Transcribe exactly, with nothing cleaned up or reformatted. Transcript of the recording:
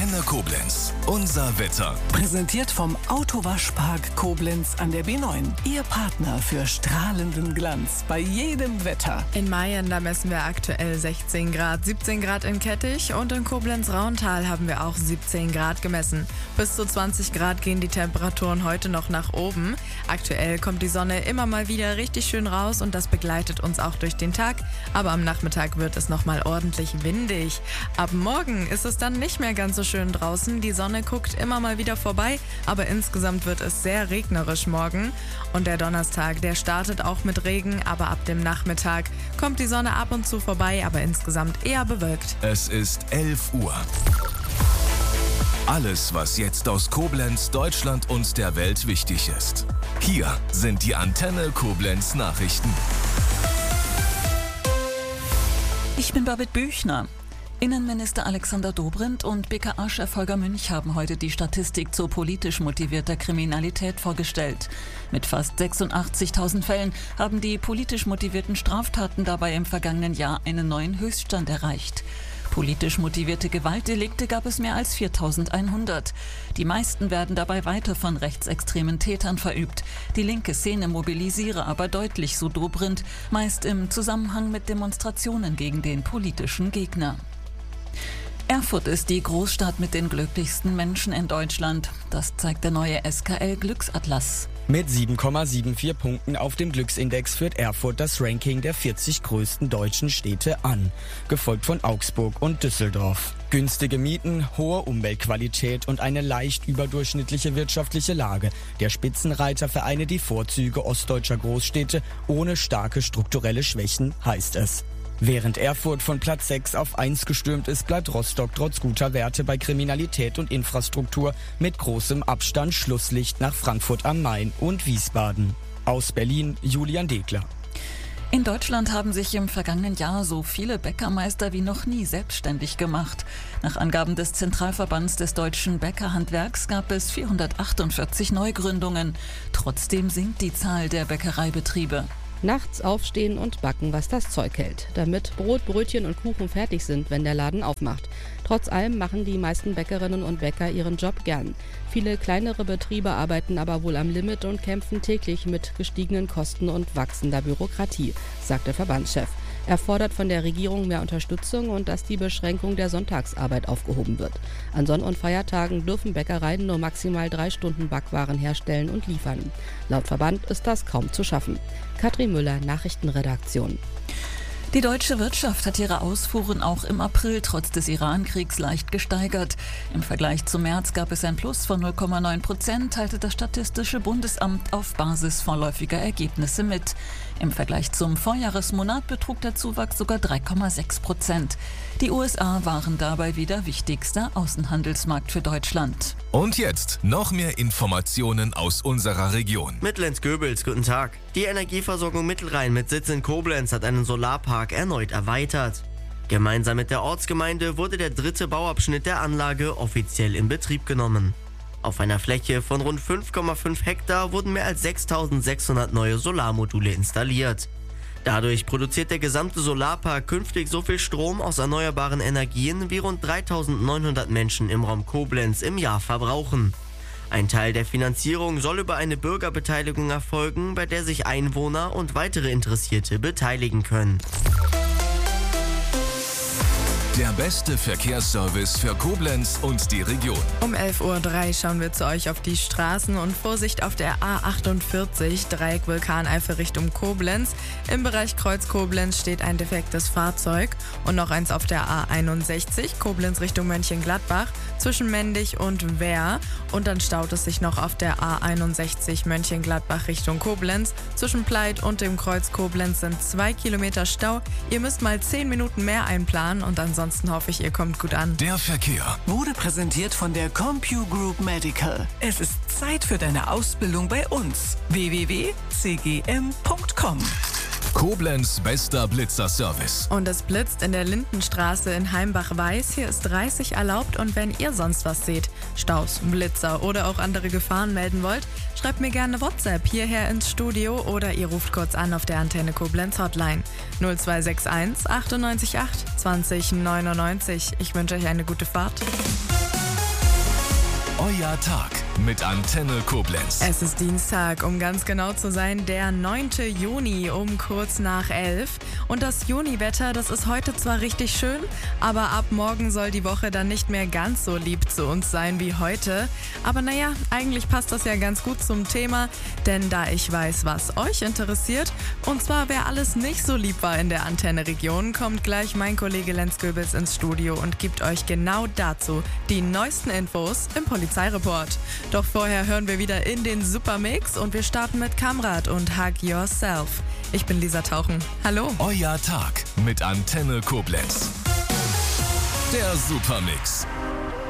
Antenne Koblenz. Unser Wetter. Präsentiert vom Autowaschpark Koblenz an der B neun. Ihr Partner für strahlenden Glanz bei jedem Wetter. In Mayen, da messen wir aktuell sechzehn Grad, siebzehn Grad in Kettich und in Koblenz-Rauntal haben wir auch siebzehn Grad gemessen. Bis zu zwanzig Grad gehen die Temperaturen heute noch nach oben. Aktuell kommt die Sonne immer mal wieder richtig schön raus und das begleitet uns auch durch den Tag. Aber am Nachmittag wird es nochmal ordentlich windig. Ab morgen ist es dann nicht mehr ganz so schön draußen. Die Sonne guckt immer mal wieder vorbei, aber insgesamt wird es sehr regnerisch morgen. Und der Donnerstag, der startet auch mit Regen, aber ab dem Nachmittag kommt die Sonne ab und zu vorbei, aber insgesamt eher bewölkt. Es ist elf Uhr. Alles, was jetzt aus Koblenz, Deutschland und der Welt wichtig ist. Hier sind die Antenne Koblenz Nachrichten. Ich bin Babette Büchner. Innenminister Alexander Dobrindt und B K A-Chef Holger Münch haben heute die Statistik zu politisch motivierter Kriminalität vorgestellt. Mit fast sechsundachtzigtausend Fällen haben die politisch motivierten Straftaten dabei im vergangenen Jahr einen neuen Höchststand erreicht. Politisch motivierte Gewaltdelikte gab es mehr als viertausendeinhundert. Die meisten werden dabei weiter von rechtsextremen Tätern verübt. Die linke Szene mobilisiere aber deutlich, so Dobrindt, meist im Zusammenhang mit Demonstrationen gegen den politischen Gegner. Erfurt ist die Großstadt mit den glücklichsten Menschen in Deutschland. Das zeigt der neue S K L-Glücksatlas. Mit sieben Komma vierundsiebzig Punkten auf dem Glücksindex führt Erfurt das Ranking der vierzig größten deutschen Städte an, gefolgt von Augsburg und Düsseldorf. Günstige Mieten, hohe Umweltqualität und eine leicht überdurchschnittliche wirtschaftliche Lage. Der Spitzenreiter vereine die Vorzüge ostdeutscher Großstädte ohne starke strukturelle Schwächen, heißt es. Während Erfurt von Platz sechs auf eins gestürmt ist, bleibt Rostock trotz guter Werte bei Kriminalität und Infrastruktur mit großem Abstand Schlusslicht nach Frankfurt am Main und Wiesbaden. Aus Berlin, Julian Degler. In Deutschland haben sich im vergangenen Jahr so viele Bäckermeister wie noch nie selbstständig gemacht. Nach Angaben des Zentralverbands des deutschen Bäckerhandwerks gab es vierhundertachtundvierzig Neugründungen. Trotzdem sinkt die Zahl der Bäckereibetriebe. Nachts aufstehen und backen, was das Zeug hält, damit Brot, Brötchen und Kuchen fertig sind, wenn der Laden aufmacht. Trotz allem machen die meisten Bäckerinnen und Bäcker ihren Job gern. Viele kleinere Betriebe arbeiten aber wohl am Limit und kämpfen täglich mit gestiegenen Kosten und wachsender Bürokratie, sagt der Verbandschef. Er fordert von der Regierung mehr Unterstützung und dass die Beschränkung der Sonntagsarbeit aufgehoben wird. An Sonn- und Feiertagen dürfen Bäckereien nur maximal drei Stunden Backwaren herstellen und liefern. Laut Verband ist das kaum zu schaffen. Katrin Müller, Nachrichtenredaktion. Die deutsche Wirtschaft hat ihre Ausfuhren auch im April trotz des Iran-Kriegs leicht gesteigert. Im Vergleich zum März gab es ein Plus von null Komma neun Prozent, teilte das Statistische Bundesamt auf Basis vorläufiger Ergebnisse mit. Im Vergleich zum Vorjahresmonat betrug der Zuwachs sogar drei Komma sechs Prozent. Die U S A waren dabei wieder wichtigster Außenhandelsmarkt für Deutschland. Und jetzt noch mehr Informationen aus unserer Region. Mittellenz-Göbels, guten Tag. Die Energieversorgung Mittelrhein mit Sitz in Koblenz hat einen Solarpark erneut erweitert. Gemeinsam mit der Ortsgemeinde wurde der dritte Bauabschnitt der Anlage offiziell in Betrieb genommen. Auf einer Fläche von rund fünf Komma fünf Hektar wurden mehr als sechstausendsechshundert neue Solarmodule installiert. Dadurch produziert der gesamte Solarpark künftig so viel Strom aus erneuerbaren Energien, wie rund dreitausendneunhundert Menschen im Raum Koblenz im Jahr verbrauchen. Ein Teil der Finanzierung soll über eine Bürgerbeteiligung erfolgen, bei der sich Einwohner und weitere Interessierte beteiligen können. Der beste Verkehrsservice für Koblenz und die Region. Um elf Uhr drei schauen wir zu euch auf die Straßen und Vorsicht auf der A achtundvierzig, Dreieck Vulkaneifel Richtung Koblenz. Im Bereich Kreuz Koblenz steht ein defektes Fahrzeug und noch eins auf der A einundsechzig, Koblenz Richtung Mönchengladbach, zwischen Mendig und Wehr. Und dann staut es sich noch auf der A einundsechzig Mönchengladbach Richtung Koblenz. Zwischen Pleit und dem Kreuz Koblenz sind zwei Kilometer Stau. Ihr müsst mal zehn Minuten mehr einplanen und ansonsten Ansonsten hoffe ich, ihr kommt gut an. Der Verkehr wurde präsentiert von der CompuGroup Medical. Es ist Zeit für deine Ausbildung bei uns. w w w punkt c g m punkt com. Koblenz bester Blitzerservice. Und es blitzt in der Lindenstraße in Heimbach-Weiß. Hier ist dreißig erlaubt und wenn ihr sonst was seht, Staus, Blitzer oder auch andere Gefahren melden wollt, schreibt mir gerne WhatsApp hierher ins Studio oder ihr ruft kurz an auf der Antenne Koblenz Hotline null zwei sechs eins achtundneunzig acht zwanzig neunundneunzig. Ich wünsche euch eine gute Fahrt. Euer Tag mit Antenne Koblenz. Es ist Dienstag, um ganz genau zu sein, der neunte Juni um kurz nach elf. Und das Juniwetter, das ist heute zwar richtig schön, aber ab morgen soll die Woche dann nicht mehr ganz so lieb zu uns sein wie heute. Aber naja, eigentlich passt das ja ganz gut zum Thema, denn da ich weiß, was euch interessiert, und zwar wer alles nicht so lieb war in der Antenne-Region, kommt gleich mein Kollege Lenz Göbels ins Studio und gibt euch genau dazu die neuesten Infos im Polizeireport. Doch vorher hören wir wieder in den Supermix und wir starten mit Kamrat und Hug Yourself. Ich bin Lisa Tauchen. Hallo. Euer Tag mit Antenne Koblenz. Der Supermix.